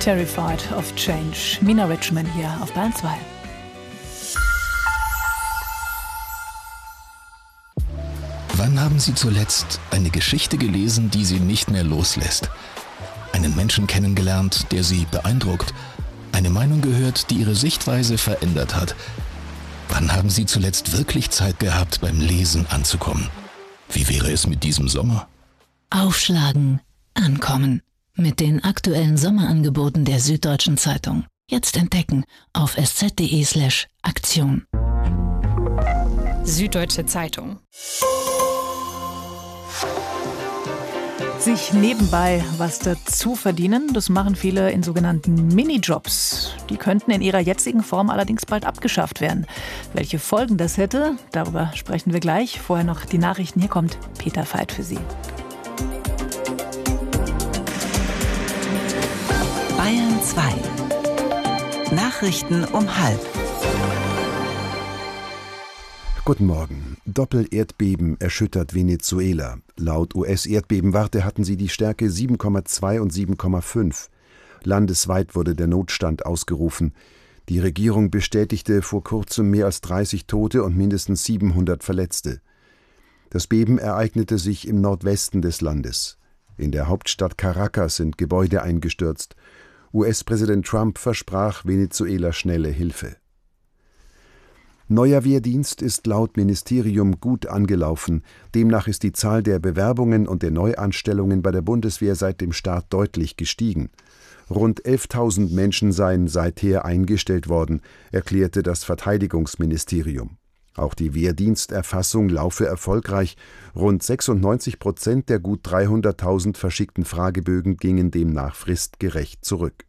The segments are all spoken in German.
Terrified of Change. Mina Richman hier auf Bayern 2. Wann haben Sie zuletzt eine Geschichte gelesen, die Sie nicht mehr loslässt? Einen Menschen kennengelernt, der Sie beeindruckt? Eine Meinung gehört, die Ihre Sichtweise verändert hat? Wann haben Sie zuletzt wirklich Zeit gehabt, beim Lesen anzukommen? Wie wäre es mit diesem Sommer? Aufschlagen, ankommen. Mit den aktuellen Sommerangeboten der Süddeutschen Zeitung. Jetzt entdecken auf sz.de/Aktion. Süddeutsche Zeitung. Sich nebenbei was dazu verdienen, das machen viele in sogenannten Minijobs. Die könnten in ihrer jetzigen Form allerdings bald abgeschafft werden. Welche Folgen das hätte, darüber sprechen wir gleich. Vorher noch die Nachrichten. Hier kommt Peter Veit für Sie. Bayern 2. Nachrichten um 12:30. Guten Morgen. Doppel-Erdbeben erschüttert Venezuela. Laut US-Erdbebenwarte hatten sie die Stärke 7,2 und 7,5. Landesweit wurde der Notstand ausgerufen. Die Regierung bestätigte vor kurzem mehr als 30 Tote und mindestens 700 Verletzte. Das Beben ereignete sich im Nordwesten des Landes. In der Hauptstadt Caracas sind Gebäude eingestürzt. US-Präsident Trump versprach Venezuela schnelle Hilfe. Neuer Wehrdienst ist laut Ministerium gut angelaufen. Demnach ist die Zahl der Bewerbungen und der Neuanstellungen bei der Bundeswehr seit dem Start deutlich gestiegen. Rund 11.000 Menschen seien seither eingestellt worden, erklärte das Verteidigungsministerium. Auch die Wehrdiensterfassung laufe erfolgreich. Rund 96% der gut 300.000 verschickten Fragebögen gingen demnach fristgerecht zurück.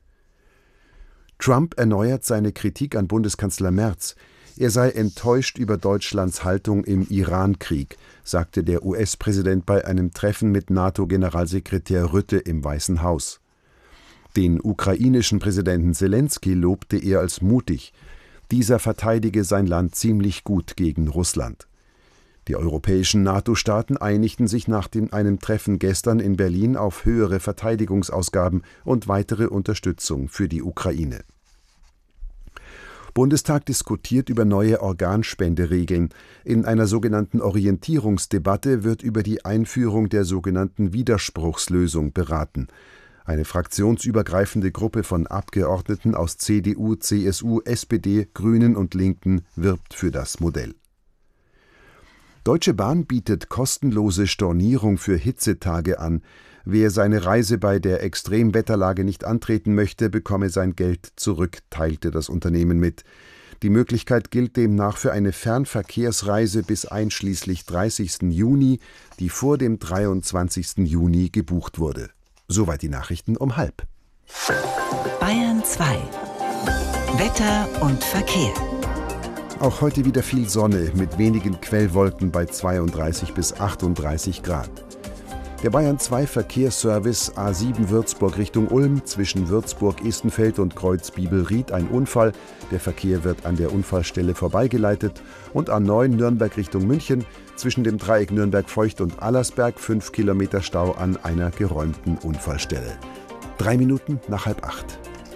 Trump erneuert seine Kritik an Bundeskanzler Merz. Er sei enttäuscht über Deutschlands Haltung im Iran-Krieg, sagte der US-Präsident bei einem Treffen mit NATO-Generalsekretär Rutte im Weißen Haus. Den ukrainischen Präsidenten Selenskyj lobte er als mutig. Dieser verteidige sein Land ziemlich gut gegen Russland. Die europäischen NATO-Staaten einigten sich nach einem Treffen gestern in Berlin auf höhere Verteidigungsausgaben und weitere Unterstützung für die Ukraine. Bundestag diskutiert über neue Organspenderegeln. In einer sogenannten Orientierungsdebatte wird über die Einführung der sogenannten Widerspruchslösung beraten. Eine fraktionsübergreifende Gruppe von Abgeordneten aus CDU, CSU, SPD, Grünen und Linken wirbt für das Modell. Deutsche Bahn bietet kostenlose Stornierung für Hitzetage an. Wer seine Reise bei der Extremwetterlage nicht antreten möchte, bekomme sein Geld zurück, teilte das Unternehmen mit. Die Möglichkeit gilt demnach für eine Fernverkehrsreise bis einschließlich 30. Juni, die vor dem 23. Juni gebucht wurde. Soweit die Nachrichten um 12:30. Bayern 2. Wetter und Verkehr. Auch heute wieder viel Sonne mit wenigen Quellwolken bei 32 bis 38 Grad. Der Bayern 2 Verkehrsservice A7 Würzburg Richtung Ulm, zwischen Würzburg-Estenfeld und Kreuz-Biebelried ein Unfall. Der Verkehr wird an der Unfallstelle vorbeigeleitet. Und A9 Nürnberg Richtung München, zwischen dem Dreieck Nürnberg-Feucht und Allersberg 5 Kilometer Stau an einer geräumten Unfallstelle. 3 Minuten nach 7:30.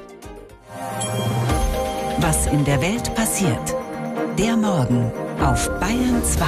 Was in der Welt passiert. Der Morgen auf Bayern 2.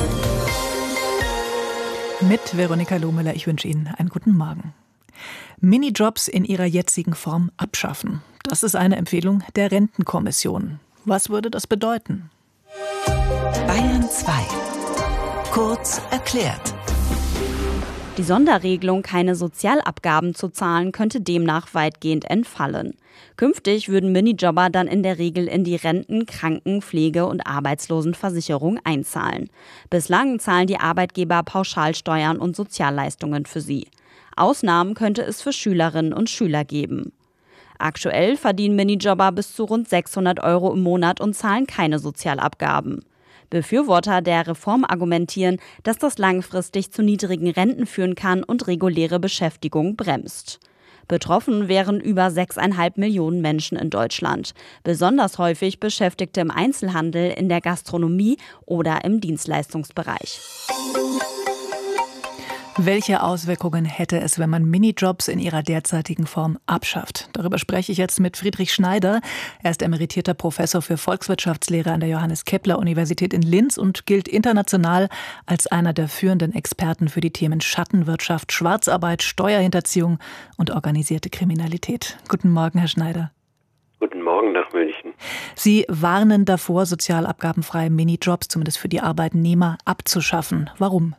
Mit Veronika Lohmüller, ich wünsche Ihnen einen guten Morgen. Minijobs in ihrer jetzigen Form abschaffen. Das ist eine Empfehlung der Rentenkommission. Was würde das bedeuten? Bayern 2. Kurz erklärt. Die Sonderregelung, keine Sozialabgaben zu zahlen, könnte demnach weitgehend entfallen. Künftig würden Minijobber dann in der Regel in die Renten-, Kranken-, Pflege- und Arbeitslosenversicherung einzahlen. Bislang zahlen die Arbeitgeber Pauschalsteuern und Sozialleistungen für sie. Ausnahmen könnte es für Schülerinnen und Schüler geben. Aktuell verdienen Minijobber bis zu rund 600 € im Monat und zahlen keine Sozialabgaben. Befürworter der Reform argumentieren, dass das langfristig zu niedrigen Renten führen kann und reguläre Beschäftigung bremst. Betroffen wären über 6,5 Millionen Menschen in Deutschland. Besonders häufig Beschäftigte im Einzelhandel, in der Gastronomie oder im Dienstleistungsbereich. Welche Auswirkungen hätte es, wenn man Minijobs in ihrer derzeitigen Form abschafft? Darüber spreche ich jetzt mit Friedrich Schneider. Er ist emeritierter Professor für Volkswirtschaftslehre an der Johannes-Kepler-Universität in Linz und gilt international als einer der führenden Experten für die Themen Schattenwirtschaft, Schwarzarbeit, Steuerhinterziehung und organisierte Kriminalität. Guten Morgen, Herr Schneider. Guten Morgen nach München. Sie warnen davor, sozialabgabenfreie Minijobs, zumindest für die Arbeitnehmer, abzuschaffen. Warum?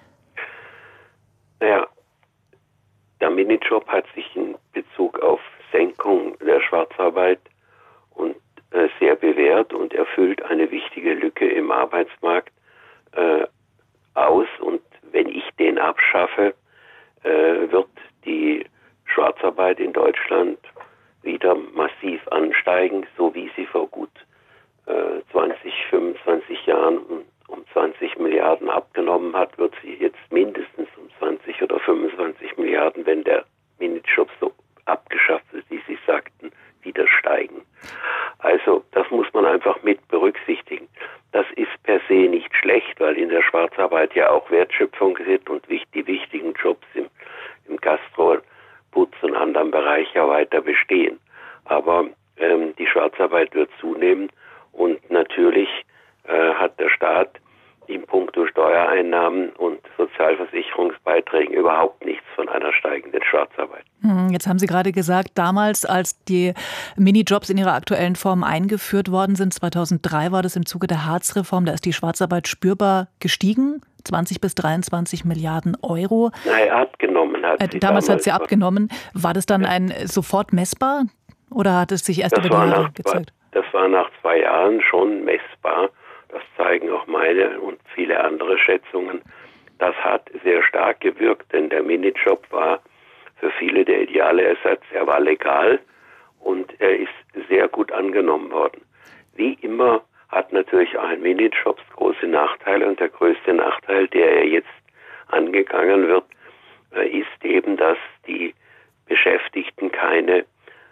Naja, der Minijob hat sich in Bezug auf Senkung der Schwarzarbeit sehr bewährt und erfüllt eine wichtige Lücke im Arbeitsmarkt aus. Und wenn ich den abschaffe, wird die Schwarzarbeit in Deutschland wieder massiv ansteigen, so wie sie vor gut 20, 25 Jahren um 20 Milliarden abgenommen hat, wird sie jetzt mindestens um 20 oder 25 Milliarden, wenn der Minijob so abgeschafft wird, wie Sie sagten, wieder steigen. Also das muss man einfach mit berücksichtigen. Das ist per se nicht schlecht, weil in der Schwarzarbeit ja auch Wertschöpfung ist und die wichtigen Jobs im Gastro, Putz und anderen Bereich ja weiter bestehen. Aber die Schwarzarbeit wird zunehmen und natürlich hat der Staat in puncto Steuereinnahmen und Sozialversicherungsbeiträgen überhaupt nichts von einer steigenden Schwarzarbeit. Jetzt haben Sie gerade gesagt, damals, als die Minijobs in ihrer aktuellen Form eingeführt worden sind, 2003 war das im Zuge der Hartz-Reform, da ist die Schwarzarbeit spürbar gestiegen, 20 bis 23 Milliarden Euro. Nein, abgenommen hat sie. Damals hat sie abgenommen. War das dann sofort messbar oder hat es sich erst über die Jahre gezeigt? Das war nach 2 Jahren schon messbar. Das zeigen auch meine und viele andere Schätzungen. Das hat sehr stark gewirkt, denn der Minijob war für viele der ideale Ersatz. Er war legal und er ist sehr gut angenommen worden. Wie immer hat natürlich auch ein Minijob große Nachteile und der größte Nachteil, der jetzt angegangen wird, ist eben, dass die keine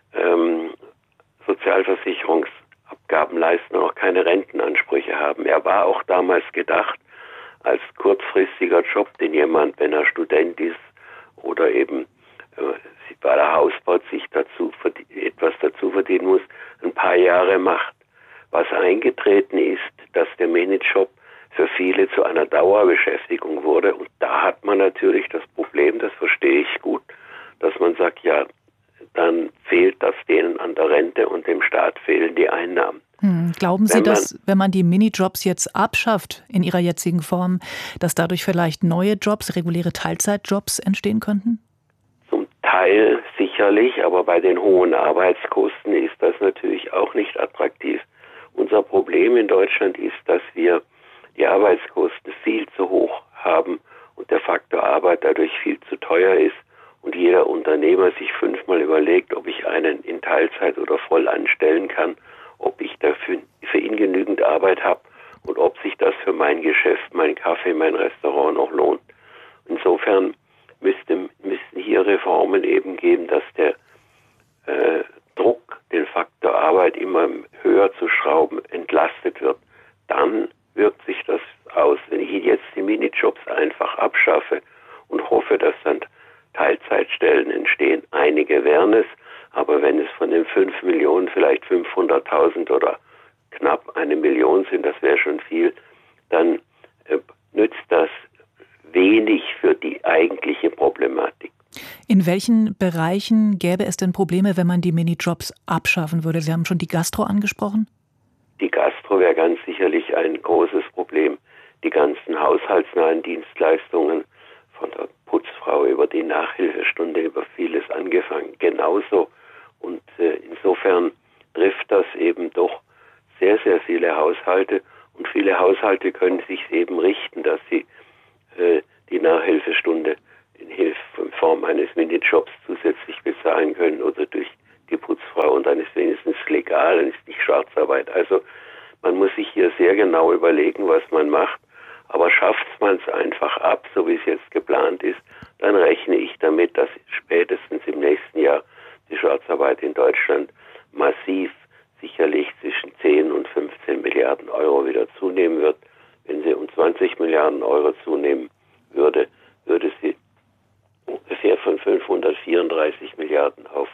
Sozialversicherungsabgaben leisten und auch keine Rentenansprüche haben. Er war auch damals gedacht als kurzfristiger Job, den jemand, wenn er Student ist oder eben bei der Hausbau sich etwas dazu verdienen muss, ein paar Jahre macht. Was eingetreten ist, dass der Minijob für viele zu einer Dauerbeschäftigung wurde. Und da hat man natürlich das Problem, das verstehe ich gut, dass man sagt, ja, dann fehlt das denen an der Rente und dem Staat fehlen die Einnahmen. Glauben Sie, dass, wenn man die Minijobs jetzt abschafft in ihrer jetzigen Form, dass dadurch vielleicht neue Jobs, reguläre Teilzeitjobs entstehen könnten? Zum Teil sicherlich, aber bei den hohen Arbeitskosten ist das natürlich auch nicht attraktiv. Unser Problem in Deutschland ist, dass wir die Arbeitskosten viel zu hoch haben und der Faktor Arbeit dadurch viel zu teuer ist und jeder Unternehmer sich 5-mal überlegt, ob ich einen in Teilzeit oder voll anstellen kann, ob ich dafür für ihn genügend Arbeit habe und ob sich das für mein Geschäft, mein Kaffee, mein Restaurant noch lohnt. Insofern müssten hier Reformen eben geben, dass der Druck, den Faktor Arbeit immer höher zu schrauben, entlastet wird. Dann wirkt sich das aus. Wenn ich jetzt die Minijobs einfach abschaffe und hoffe, dass dann Teilzeitstellen entstehen, einige wären es, aber wenn es von den 5 Millionen vielleicht 500.000 oder knapp 1 Million sind, das wäre schon viel, dann nützt das wenig für die eigentliche Problematik. In welchen Bereichen gäbe es denn Probleme, wenn man die Minijobs abschaffen würde? Sie haben schon die Gastro angesprochen. Die Gastro wäre ganz sicherlich ein großes Problem. Die ganzen haushaltsnahen Dienstleistungen, von der Putzfrau über die Nachhilfestunde, über vieles angefangen, genauso. Und insofern trifft das eben doch sehr, sehr viele Haushalte. Und viele Haushalte können sich eben richten, dass sie die Nachhilfestunde in Form eines Minijobs zusätzlich bezahlen können oder durch die Putzfrau und dann ist wenigstens legal, dann ist nicht Schwarzarbeit. Also man muss sich hier sehr genau überlegen, was man macht, aber schafft man es einfach ab, so wie es jetzt geplant ist, dann rechne ich damit, dass spätestens im nächsten Jahr die Schwarzarbeit in Deutschland massiv sicherlich zwischen 10 und 15 Milliarden Euro wieder zunehmen wird. Wenn sie um 20 Milliarden Euro zunehmen würde, würde sie ungefähr von 534 Milliarden auf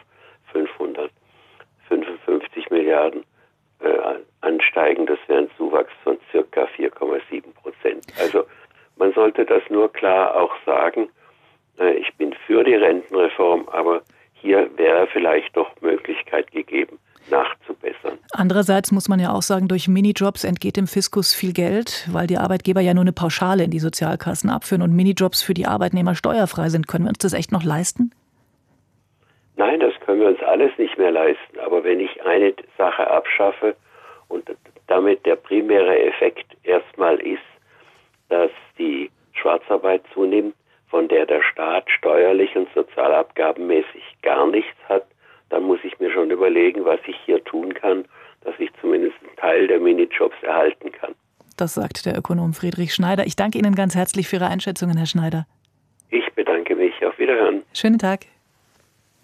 555 Milliarden ansteigen. Das wäre ein Zuwachs von circa 4,7%. Also man sollte das nur klar auch sagen. Ich bin für die Rentenreform, aber hier wäre vielleicht doch Möglichkeit gegeben, nachzubessern. Andererseits muss man ja auch sagen, durch Minijobs entgeht dem Fiskus viel Geld, weil die Arbeitgeber ja nur eine Pauschale in die Sozialkassen abführen und Minijobs für die Arbeitnehmer steuerfrei sind. Können wir uns das echt noch leisten? Nein, das können wir uns alles nicht mehr leisten. Aber wenn ich eine Sache abschaffe und damit der primäre Effekt erstmal ist, dass die Schwarzarbeit zunimmt, von der der Staat steuerlich und sozialabgabenmäßig gar nichts hat, dann muss ich mir schon überlegen, was ich hier tun kann, dass ich zumindest einen Teil der Minijobs erhalten kann. Das sagt der Ökonom Friedrich Schneider. Ich danke Ihnen ganz herzlich für Ihre Einschätzungen, Herr Schneider. Ich bedanke mich. Auf Wiederhören. Schönen Tag.